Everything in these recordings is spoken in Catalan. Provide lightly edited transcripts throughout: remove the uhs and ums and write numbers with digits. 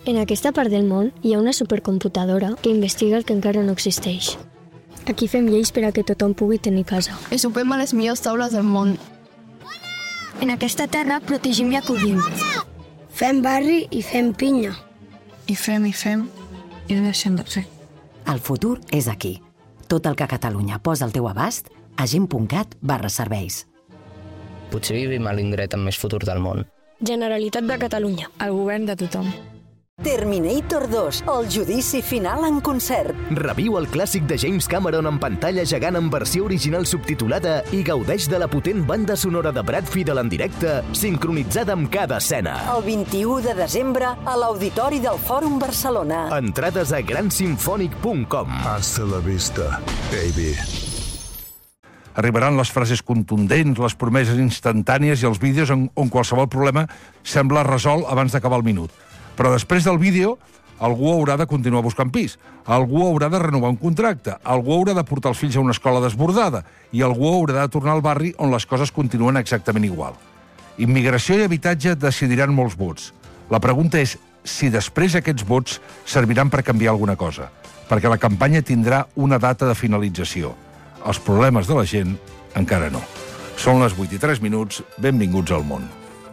En aquesta part del món hi ha una supercomputadora que investiga el que encara no existeix. Aquí fem lleis per a que tothom pugui tenir casa. I sopem a les millors taules del món. En aquesta terra protegim i acollim. Fem barri i fem pinya. I fem, i no deixem de fer. El futur és aquí. Tot el que Catalunya posa al teu abast a gent.cat/serveis. Potser vivim a l'indret amb més futur del món. Generalitat de Catalunya. El govern de tothom. Terminator 2, el judici final en concert. Reviu el clàssic de James Cameron en pantalla gegant en versió original subtitulada i gaudeix de la potent banda sonora de Brad Fiedel en directe, sincronitzada amb cada escena. El 21 de desembre a l'Auditori del Fòrum Barcelona. Entrades a gransinfonic.com. Hasta la vista, baby. Arribaran les frases contundents, les promeses instantànies i els vídeos on qualsevol problema sembla resolt abans d'acabar el minut. Però després del vídeo, algú haurà de continuar buscant pis, algú haurà de renovar un contracte, algú haurà de portar els fills a una escola desbordada i algú haurà de tornar al barri on les coses continuen exactament igual. Immigració i habitatge decidiran molts vots. La pregunta és si després aquests vots serviran per canviar alguna cosa, perquè la campanya tindrà una data de finalització. Els problemes de la gent encara no. Són les 8:03, benvinguts al món.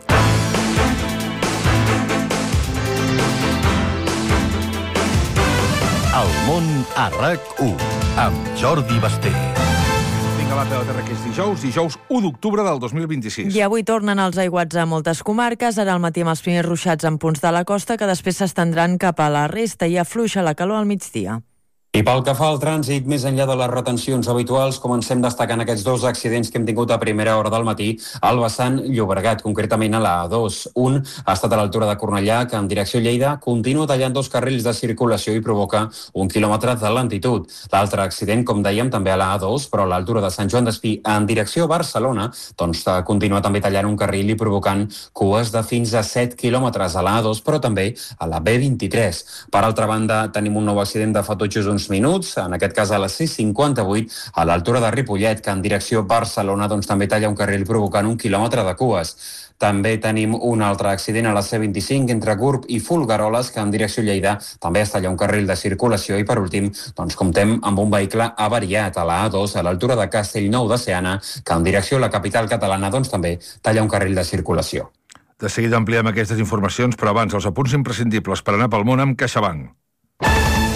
El món a RAC1, amb Jordi Basté. Vinga, va, Terra, que és dijous 1 d'octubre del 2026. I avui tornen els aiguats a moltes comarques, ara al matí amb els primers ruixats en punts de la costa, que després s'estendran cap a la resta i afluixa la calor al migdia. I pel que fa al trànsit, més enllà de les retencions habituals, comencem destacant aquests dos accidents que hem tingut a primera hora del matí al vessant Llobregat, concretament a la A2. Un ha estat a l'altura de Cornellà, que en direcció Lleida continua tallant 2 carrils de circulació i provoca 1 quilòmetre de lentitud. L'altre accident, com dèiem, també a la A2, però a l'altura de Sant Joan d'Espí, en direcció Barcelona, doncs continua també tallant un carril i provocant cues de fins a 7 quilòmetres a la A2, però també a la B23. Per altra banda, tenim un nou accident de fa tot just uns minuts, en aquest cas a la C58, a l'altura de Ripollet, que en direcció Barcelona doncs, també talla un carril provocant 1 quilòmetre de cues. També tenim un altre accident a la C25 entre Gurb i Folgueroles, que en direcció Lleida també es talla un carril de circulació. I per últim, doncs, comptem amb un vehicle avariat a la A2 a l'altura de Castellnou de Seana, que en direcció a la capital catalana doncs, també talla un carril de circulació. De seguida ampliem aquestes informacions, però abans els apunts imprescindibles per anar pel món amb CaixaBank.